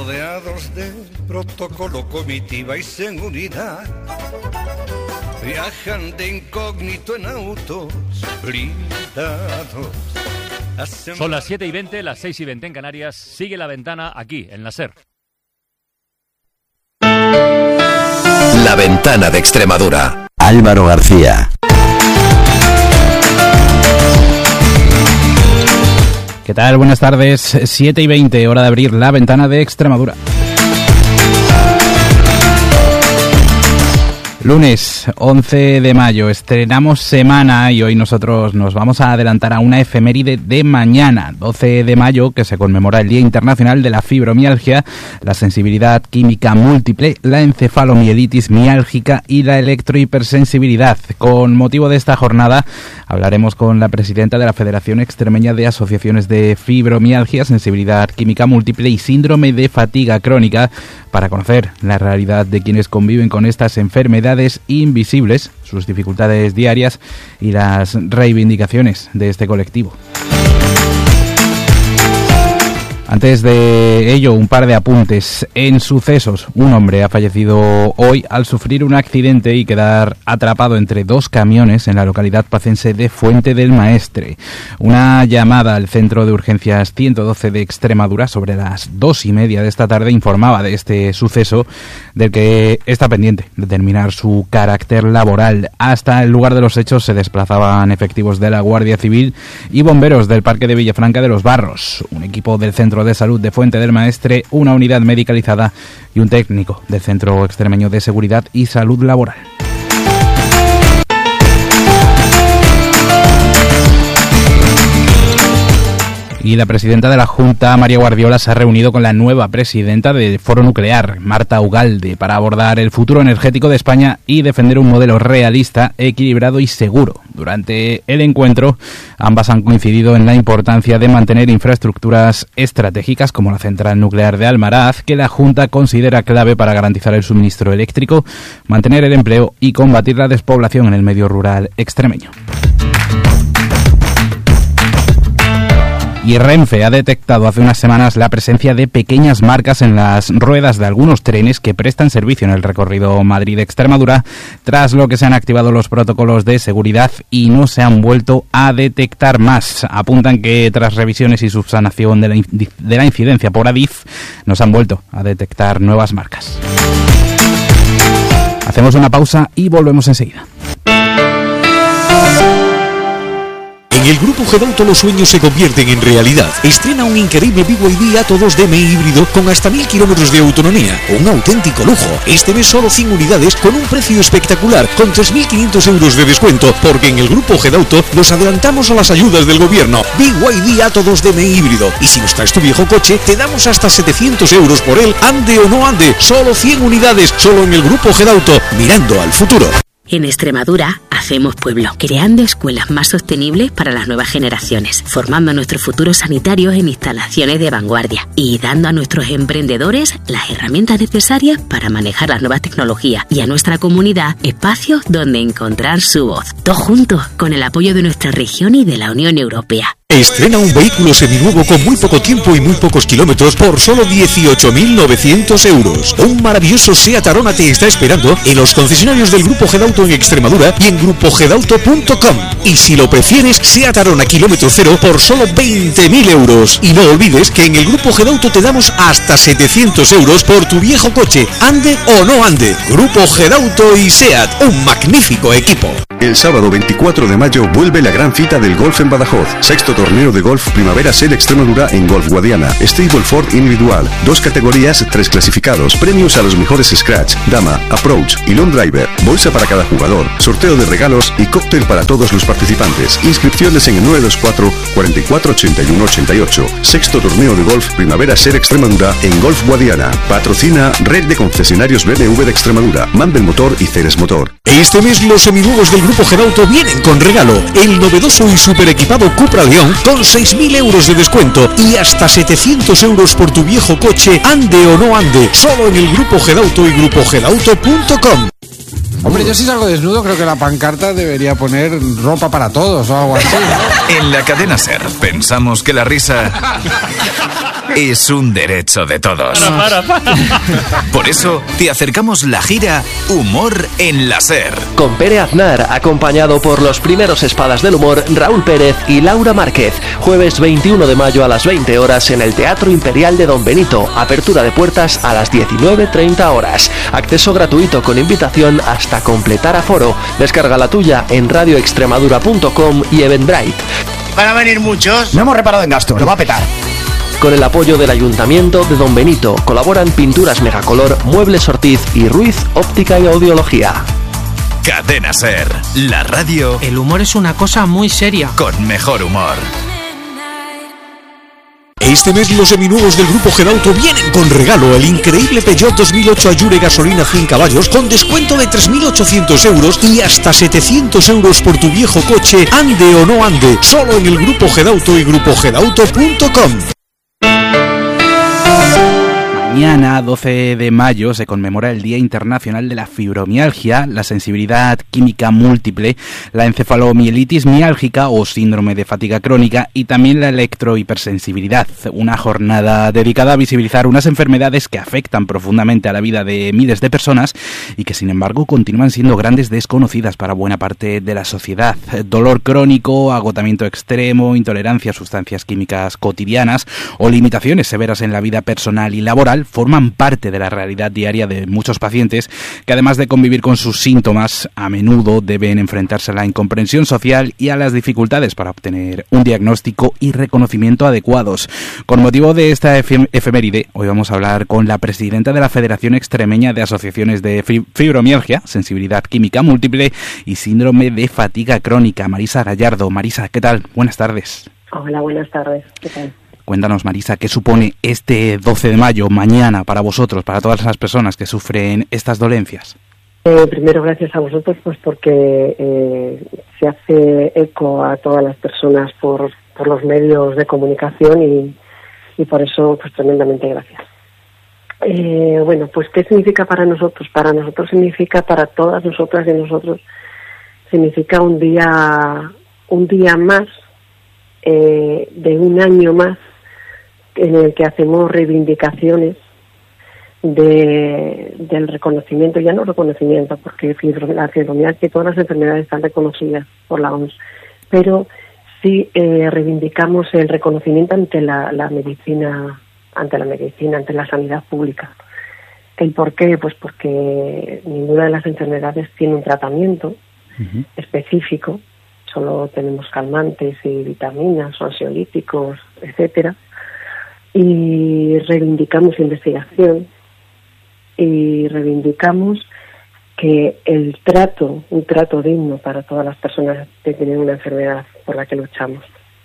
rodeados de protocolo, comitiva y seguridad. Viajan de incógnito en autos blindados. Son las 7:20, las 6:20 en Canarias. Sigue La Ventana aquí, en la SER. La Ventana de Extremadura. Álvaro García. ¿Qué tal? Buenas tardes. 7:20, hora de abrir La Ventana de Extremadura. Lunes 11 de mayo, estrenamos semana y hoy nosotros nos vamos a adelantar a una efeméride de mañana, 12 de mayo, que se conmemora el Día Internacional de la Fibromialgia, la sensibilidad química múltiple, la encefalomielitis miálgica y la electrohipersensibilidad. Con motivo de esta jornada hablaremos con la presidenta de la Federación Extremeña de Asociaciones de Fibromialgia, Sensibilidad Química Múltiple y Síndrome de Fatiga Crónica para conocer la realidad de quienes conviven con estas enfermedades invisibles, sus dificultades diarias y las reivindicaciones de este colectivo. Antes de ello, un par de apuntes. En sucesos, un hombre ha fallecido hoy al sufrir un accidente y quedar atrapado entre dos camiones en la localidad pacense de Fuente del Maestre. Una llamada al Centro de Urgencias 112 de Extremadura sobre las 2:30 de esta tarde informaba de este suceso, del que está pendiente determinar su carácter laboral. Hasta el lugar de los hechos se desplazaban efectivos de la Guardia Civil y bomberos del Parque de Villafranca de los Barros, un equipo del Centro de Salud de Fuente del Maestre, una unidad medicalizada y un técnico del Centro Extremeño de Seguridad y Salud Laboral. Y la presidenta de la Junta, María Guardiola, se ha reunido con la nueva presidenta del Foro Nuclear, Marta Ugalde, para abordar el futuro energético de España y defender un modelo realista, equilibrado y seguro. Durante el encuentro, ambas han coincidido en la importancia de mantener infraestructuras estratégicas como la central nuclear de Almaraz, que la Junta considera clave para garantizar el suministro eléctrico, mantener el empleo y combatir la despoblación en el medio rural extremeño. Y Renfe ha detectado hace unas semanas la presencia de pequeñas marcas en las ruedas de algunos trenes que prestan servicio en el recorrido Madrid-Extremadura, tras lo que se han activado los protocolos de seguridad y no se han vuelto a detectar más. Apuntan que tras revisiones y subsanación de la incidencia por Adif, no se han vuelto a detectar nuevas marcas. Hacemos una pausa y volvemos enseguida. En el Grupo Gedauto los sueños se convierten en realidad. Estrena un increíble BYD Atto 2DM híbrido con hasta 1000 kilómetros de autonomía. Un auténtico lujo. Este mes solo 100 unidades con un precio espectacular, con 3.500 euros de descuento, porque en el Grupo Gedauto nos adelantamos a las ayudas del gobierno. BYD Atto 2DM híbrido. Y si nos traes tu viejo coche, te damos hasta 700 euros por él, ande o no ande. Solo 100 unidades, solo en el Grupo Gedauto, mirando al futuro. En Extremadura hacemos pueblo, creando escuelas más sostenibles para las nuevas generaciones, formando a nuestros futuros sanitarios en instalaciones de vanguardia y dando a nuestros emprendedores las herramientas necesarias para manejar las nuevas tecnologías y a nuestra comunidad espacios donde encontrar su voz. Todos juntos, con el apoyo de nuestra región y de la Unión Europea. Estrena un vehículo seminuevo con muy poco tiempo y muy pocos kilómetros por solo 18.900 euros. Un maravilloso Seat Arona te está esperando en los concesionarios del Grupo Gedauto en Extremadura y en grupogedauto.com. Y si lo prefieres, Seat Arona kilómetro cero por solo 20.000 euros. Y no olvides que en el Grupo Gedauto te damos hasta 700 euros por tu viejo coche, ande o no ande. Grupo Gedauto y Seat, un magnífico equipo. El sábado 24 de mayo vuelve la gran cita del golf en Badajoz. Sexto torneo de golf Primavera SER Extremadura en Golf Guadiana. Stableford individual. 2 categorías, 3 clasificados. Premios a los mejores scratch, dama, approach y long driver. Bolsa para cada jugador. Sorteo de regalos y cóctel para todos los participantes. Inscripciones en el 924 44 81 88. Sexto torneo de golf Primavera SER Extremadura en Golf Guadiana. Patrocina Red de Concesionarios BMW de Extremadura, Mandel Motor y Ceres Motor. Este mes los seminuevos del Grupo Gedauto vienen con regalo. El novedoso y super equipado Cupra León con 6.000 euros de descuento y hasta 700 euros por tu viejo coche, ande o no ande. Solo en el Grupo Gedauto y grupogedauto.com. Hombre, yo si salgo desnudo creo que la pancarta debería poner ropa para todos o algo así, ¿no? En la cadena SER pensamos que la risa es un derecho de todos. Para. Por eso te acercamos la gira Humor en la SER. Con Pere Aznar, acompañado por los primeros espadas del humor, Raúl Pérez y Laura Márquez. Jueves 21 de mayo a las 20 horas en el Teatro Imperial de Don Benito. Apertura de puertas a las 19:30 horas. Acceso gratuito con invitación hasta completar aforo. Descarga la tuya en radioextremadura.com y Eventbrite. ¿Van a venir muchos? No hemos reparado en gasto, lo va a petar. Con el apoyo del Ayuntamiento de Don Benito colaboran Pinturas Megacolor, Muebles Ortiz y Ruiz Óptica y Audiología. Cadena SER, la radio. El humor es una cosa muy seria. Con mejor humor. Este mes los seminuevos del Grupo Gedauto vienen con regalo el increíble Peugeot 2008 Allure gasolina 100 caballos con descuento de 3.800 euros y hasta 700 euros por tu viejo coche, ande o no ande, solo en el Grupo Gedauto y grupogedauto.com. Mañana, 12 de mayo, se conmemora el Día Internacional de la Fibromialgia, la sensibilidad química múltiple, la encefalomielitis miálgica o síndrome de fatiga crónica y también la electrohipersensibilidad. Una jornada dedicada a visibilizar unas enfermedades que afectan profundamente a la vida de miles de personas y que, sin embargo, continúan siendo grandes desconocidas para buena parte de la sociedad. Dolor crónico, agotamiento extremo, intolerancia a sustancias químicas cotidianas o limitaciones severas en la vida personal y laboral forman parte de la realidad diaria de muchos pacientes que, además de convivir con sus síntomas, a menudo deben enfrentarse a la incomprensión social y a las dificultades para obtener un diagnóstico y reconocimiento adecuados. Con motivo de esta efeméride, hoy vamos a hablar con la presidenta de la Federación Extremeña de Asociaciones de Fibromialgia, Sensibilidad Química Múltiple y Síndrome de Fatiga Crónica, Marisa Gallardo. Marisa, ¿qué tal? Buenas tardes. Hola, buenas tardes. ¿Qué tal? Cuéntanos, Marisa, ¿qué supone este 12 de mayo, mañana, para vosotros, para todas las personas que sufren estas dolencias? Primero, gracias a vosotros, pues porque se hace eco a todas las personas por los medios de comunicación y por eso, pues tremendamente gracias. Bueno, pues ¿qué significa para nosotros? Para nosotros significa, para todas nosotras y nosotros, significa un día más, de un año más, en el que hacemos reivindicaciones del reconocimiento, ya no reconocimiento, porque la fibromialgia y todas las enfermedades están reconocidas por la OMS, pero sí reivindicamos el reconocimiento ante la medicina, ante la sanidad pública. ¿El por qué? Pues porque ninguna de las enfermedades tiene un tratamiento específico, solo tenemos calmantes y vitaminas o ansiolíticos, etcétera. Y reivindicamos investigación y reivindicamos que un trato digno para todas las personas que tienen una enfermedad por la que luchamos.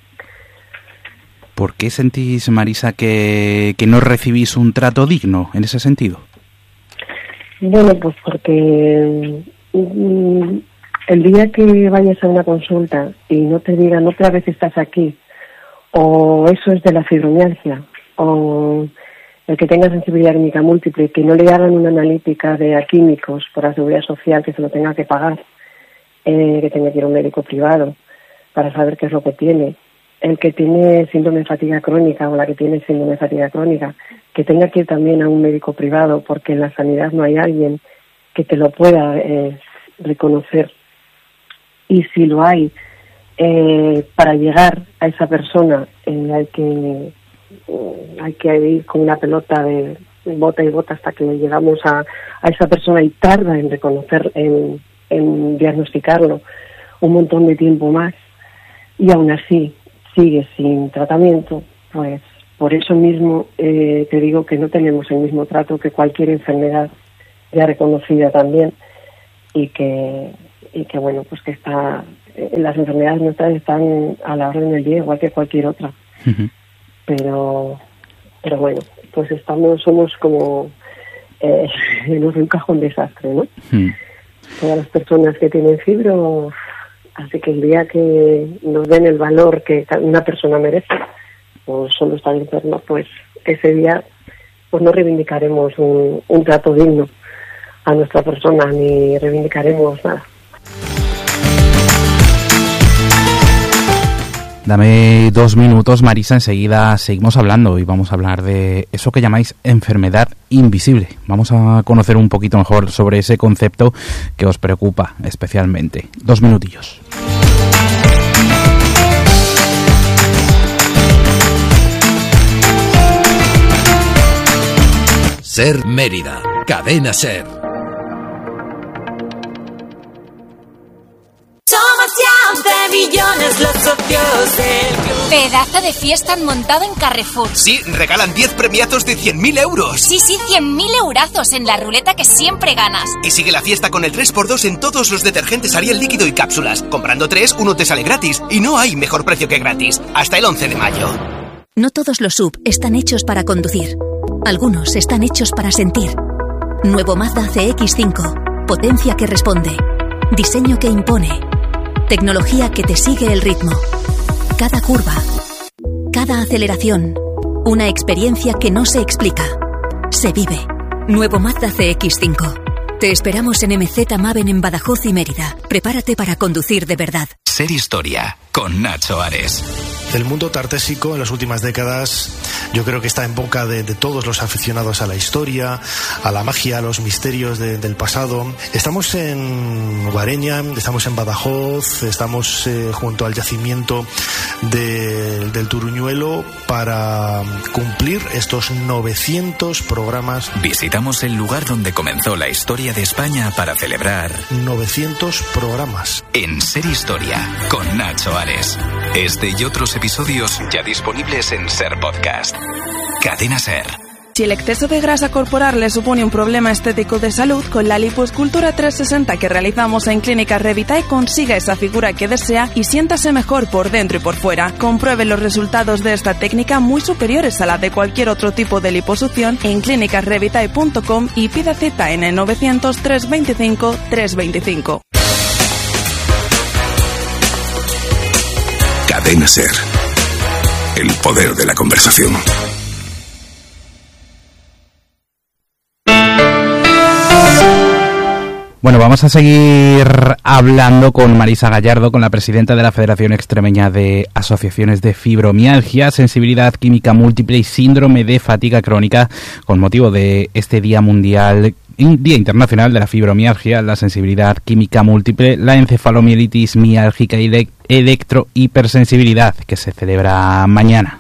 ¿Por qué sentís, Marisa, que no recibís un trato digno en ese sentido? Bueno, pues porque el día que vayas a una consulta y no te digan otra vez estás aquí, o eso es de la fibromialgia, o el que tenga sensibilidad química múltiple, que no le hagan una analítica de químicos por la seguridad social, que se lo tenga que pagar, que tenga que ir a un médico privado para saber qué es lo que tiene, el que tiene síndrome de fatiga crónica o la que tiene síndrome de fatiga crónica, que tenga que ir también a un médico privado porque en la sanidad no hay alguien que te lo pueda reconocer. Y si lo hay, para llegar a esa persona hay que ir con una pelota de bota y bota hasta que llegamos a esa persona y tarda en reconocer, en diagnosticarlo un montón de tiempo más y aún así sigue sin tratamiento. Pues por eso mismo te digo que no tenemos el mismo trato que cualquier enfermedad ya reconocida también y que bueno, pues que las enfermedades nuestras están a la orden del día igual que cualquier otra. Pero bueno, pues somos como en un cajón desastre, ¿no? Todas las personas que tienen fibro, así que el día que nos den el valor que una persona merece, o solo estar enferma, pues ese día pues no reivindicaremos un trato digno a nuestra persona, ni reivindicaremos nada. Dame 2 minutos, Marisa, enseguida seguimos hablando y vamos a hablar de eso que llamáis enfermedad invisible. Vamos a conocer un poquito mejor sobre ese concepto que os preocupa especialmente. 2 minutillos. Ser Mérida, Cadena Ser. Somos ya 11 millones los socios del club. Pedazo de fiesta han montado en Carrefour. Sí, regalan 10 premiazos de 100.000 euros. Sí, 100.000 eurazos en la ruleta que siempre ganas. Y sigue la fiesta con el 3x2 en todos los detergentes Ariel líquido y cápsulas. Comprando 3, uno te sale gratis. Y no hay mejor precio que gratis. Hasta el 11 de mayo. No todos los SUV están hechos para conducir. Algunos están hechos para sentir. Nuevo Mazda CX-5. Potencia que responde. Diseño que impone. Tecnología que te sigue el ritmo. Cada curva. Cada aceleración. Una experiencia que no se explica. Se vive. Nuevo Mazda CX-5. Te esperamos en MZ Maven en Badajoz y Mérida. Prepárate para conducir de verdad. Ser Historia con Nacho Ares. El mundo tartésico en las últimas décadas yo creo que está en boca de todos los aficionados a la historia, a la magia, a los misterios del pasado. Estamos en Guareña, estamos en Badajoz, estamos junto al yacimiento del Turuñuelo para cumplir estos 900 programas. Visitamos el lugar donde comenzó la historia de España para celebrar 900 programas. En Ser Historia con Nacho Ares. Este y otros episodios ya disponibles en Ser Podcast. Cadena Ser. Si el exceso de grasa corporal le supone un problema estético de salud, con la lipoescultura 360 que realizamos en Clínica Revitae consiga esa figura que desea y siéntase mejor por dentro y por fuera. Compruebe los resultados de esta técnica muy superiores a la de cualquier otro tipo de liposucción en clinicasrevitae.com y pida cita en el 900 325 325. Cadena Ser. El poder de la conversación. Bueno, vamos a seguir hablando con Marisa Gallardo, con la presidenta de la Federación Extremeña de Asociaciones de Fibromialgia, Sensibilidad Química Múltiple y Síndrome de Fatiga Crónica, con motivo de este Día Internacional de la Fibromialgia, la sensibilidad química múltiple, la encefalomielitis miálgica y electrohipersensibilidad, que se celebra mañana.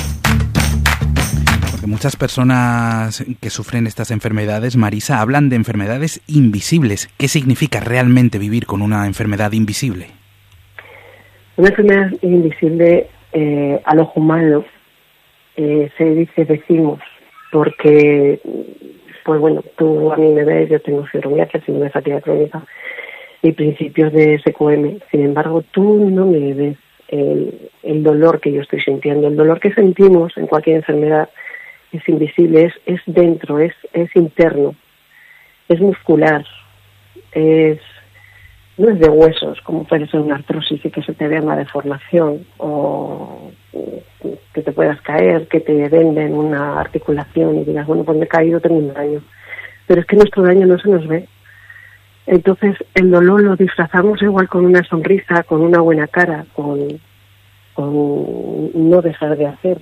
Porque muchas personas que sufren estas enfermedades, Marisa, hablan de enfermedades invisibles. ¿Qué significa realmente vivir con una enfermedad invisible? Una enfermedad invisible al ojo humano decimos, porque, pues bueno, tú a mí me ves, yo tengo fibromialgia, síndrome de fatiga crónica y principios de SQM. Sin embargo, tú no me ves el dolor que yo estoy sintiendo. El dolor que sentimos en cualquier enfermedad es invisible, es dentro, es interno, es muscular, no es de huesos, como puede ser una artrosis y que se te vea una deformación, o que te puedas caer, que te venden una articulación y digas, bueno, pues me he caído, tengo un daño. Pero es que nuestro daño no se nos ve. Entonces el dolor lo disfrazamos igual con una sonrisa, con una buena cara, con no dejar de hacer,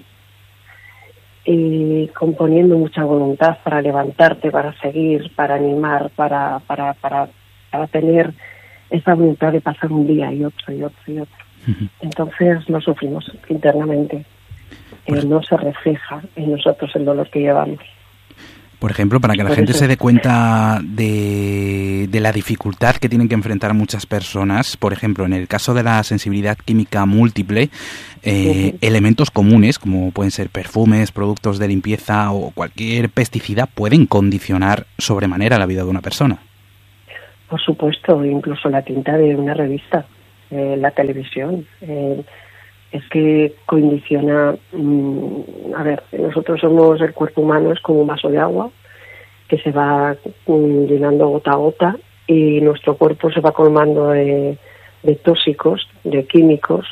y componiendo mucha voluntad para levantarte, para seguir, para animar, para tener esa voluntad de pasar un día y otro y otro y otro. Entonces lo sufrimos internamente. No se refleja en nosotros el dolor que llevamos. Por ejemplo, para que la gente se dé cuenta de la dificultad que tienen que enfrentar muchas personas, por ejemplo, en el caso de la sensibilidad química múltiple, elementos comunes, como pueden ser perfumes, productos de limpieza o cualquier pesticida, pueden condicionar sobremanera la vida de una persona. Por supuesto, incluso la tinta de una revista, la televisión, es que condiciona. A ver, nosotros somos, el cuerpo humano es como un vaso de agua que se va llenando gota a gota y nuestro cuerpo se va colmando de tóxicos, de químicos,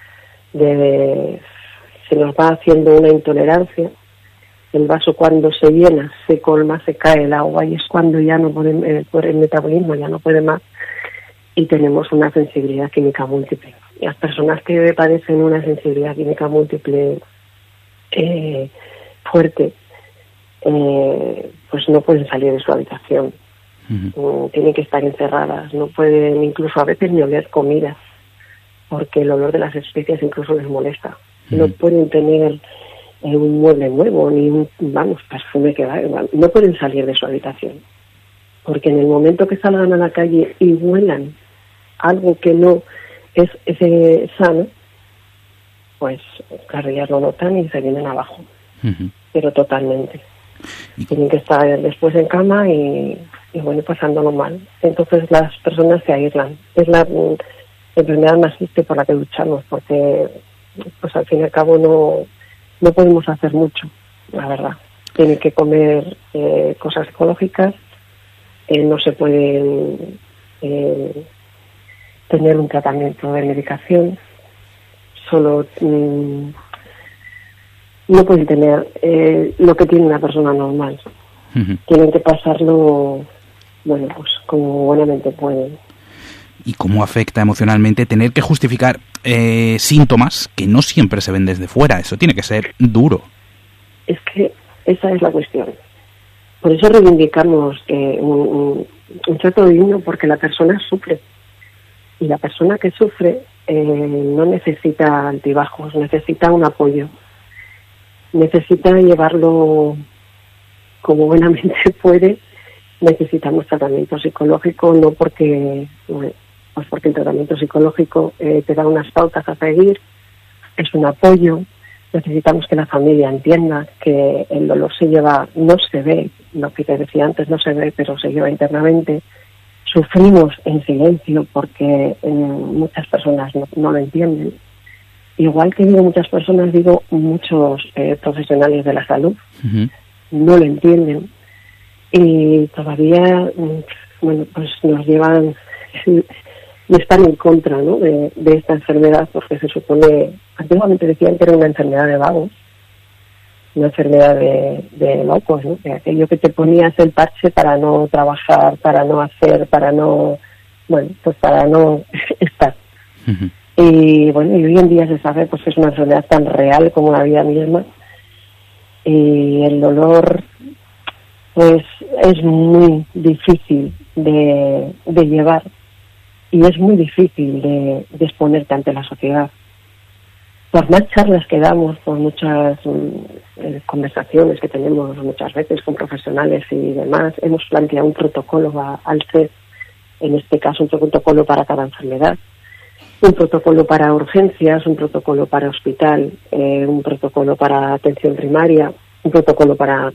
se nos va haciendo una intolerancia. El vaso, cuando se llena, se colma, se cae el agua y es cuando ya no puede, el metabolismo ya no puede más y tenemos una sensibilidad química múltiple. las personas que padecen una sensibilidad química múltiple fuerte, pues no pueden salir de su habitación. Tienen que estar encerradas, no pueden incluso a veces ni oler comida, porque el olor de las especias incluso les molesta. No pueden tener un mueble nuevo, ni un, perfume que va, no pueden salir de su habitación. Porque en el momento que salgan a la calle y huelan algo que no es sano, pues claro, ellas lo notan y se vienen abajo. Pero totalmente. Tienen que estar después en cama y bueno, pasándolo mal. Entonces las personas se aíslan. Es la enfermedad más triste por la que luchamos, porque pues al fin y al cabo no podemos hacer mucho, la verdad. Tienen que comer cosas ecológicas, no se pueden tener un tratamiento de medicación, solo no pueden tener lo que tiene una persona normal. Tienen que pasarlo, bueno, pues como buenamente pueden. ¿Y cómo afecta emocionalmente tener que justificar síntomas que no siempre se ven desde fuera? Eso tiene que ser duro. Es que esa es la cuestión. Por eso reivindicamos un trato digno, porque la persona sufre. Y la persona que sufre no necesita altibajos, necesita un apoyo. Necesita llevarlo como buenamente puede. Necesitamos tratamiento psicológico, no porque, pues porque el tratamiento psicológico te da unas pautas a seguir, es un apoyo. Necesitamos que la familia entienda que el dolor se lleva, no se ve, lo que te decía antes no se ve, pero se lleva internamente. Sufrimos en silencio porque muchas personas no lo entienden. Igual que digo muchas personas, digo muchos profesionales de la salud no lo entienden. Y todavía, bueno, pues nos llevan y están en contra, ¿no?, de esta enfermedad, porque se supone, antiguamente decían que era una enfermedad de vagos, una enfermedad de locos, ¿no?, de aquello que te ponías el parche para no trabajar, para no hacer, para no, bueno, pues para no estar. Y bueno, y hoy en día se sabe pues que es una enfermedad tan real como la vida misma, y el dolor pues es muy difícil de llevar, y es muy difícil de exponerte ante la sociedad. Por más charlas que damos, por muchas conversaciones que tenemos muchas veces con profesionales y demás, hemos planteado un protocolo al SER, en este caso un protocolo para cada enfermedad, un protocolo para urgencias, un protocolo para hospital, un protocolo para atención primaria, un protocolo para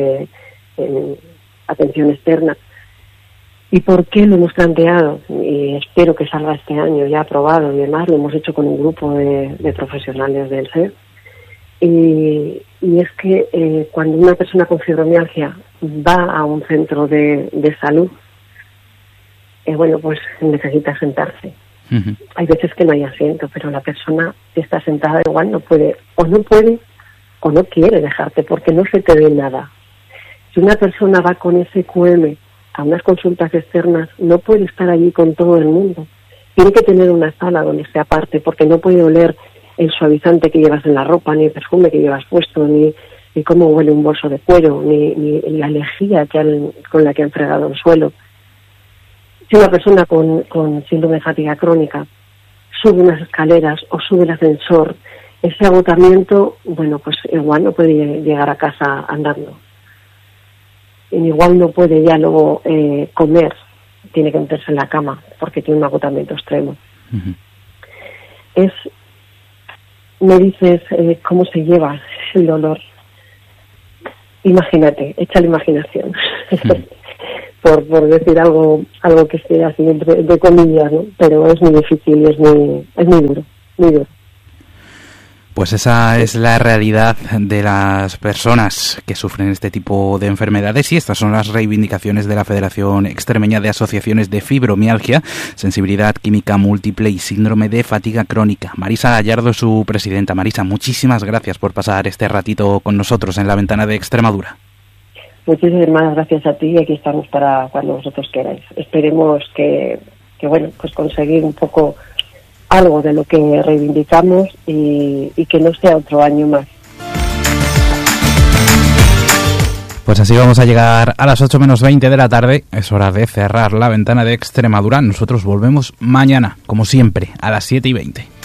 atención externa. ¿Y por qué lo hemos planteado? Y espero que salga este año ya aprobado y demás. Lo hemos hecho con un grupo de profesionales del SER. Y es que cuando una persona con fibromialgia va a un centro de salud, bueno, pues necesita sentarse. Hay veces que no hay asiento, pero la persona que está sentada igual no puede o no quiere dejarte, porque no se te ve nada. Si una persona va con ese QM a unas consultas externas, no puede estar allí con todo el mundo. Tiene que tener una sala donde esté aparte, porque no puede oler el suavizante que llevas en la ropa, ni el perfume que llevas puesto, ni cómo huele un bolso de cuero, ni la lejía con la que han fregado el suelo. Si una persona con síndrome de fatiga crónica sube unas escaleras o sube el ascensor, ese agotamiento, bueno, pues igual no puede llegar a casa andando. Igual no puede ya luego comer, tiene que meterse en la cama porque tiene un agotamiento extremo. Me dices cómo se lleva el dolor. Imagínate, echa la imaginación. por decir algo que esté así de comillas, ¿no? Pero es muy difícil y es muy duro, muy duro. Pues esa es la realidad de las personas que sufren este tipo de enfermedades, y estas son las reivindicaciones de la Federación Extremeña de Asociaciones de Fibromialgia, Sensibilidad Química Múltiple y Síndrome de Fatiga Crónica. Marisa Gallardo, su presidenta. Marisa, muchísimas gracias por pasar este ratito con nosotros en La Ventana de Extremadura. Muchísimas gracias a ti, y aquí estamos para cuando vosotros queráis. Esperemos que bueno, pues conseguir un poco algo de lo que reivindicamos y que no sea otro año más. Pues así vamos a llegar a las 8 menos 20 de la tarde. Es hora de cerrar la ventana de Extremadura. Nosotros volvemos mañana, como siempre, a las 7:20.